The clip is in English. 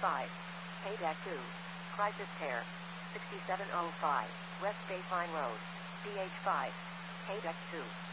5. Paydeck 2. Crisis Care. 6705. West Bayfine Road. BH5. Paydeck 2.